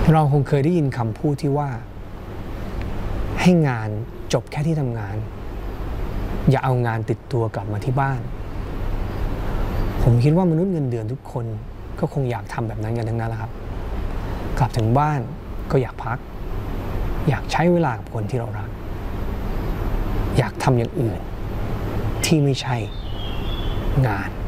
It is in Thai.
เราคงเคยได้ยินคำพูดที่ว่าให้งานจบแค่ที่ทำงานอย่าเอางานติดตัวกลับมาที่บ้านผมคิดว่ามนุษย์เงินเดือนทุกคนก็คงอยากทำแบบนั้นกันทั้งนั้นแหละครับกลับถึงบ้านก็อยากพักอยากใช้เวลากับคนที่เรารักอยากทำอย่างอื่นที่ไม่ใช่งาน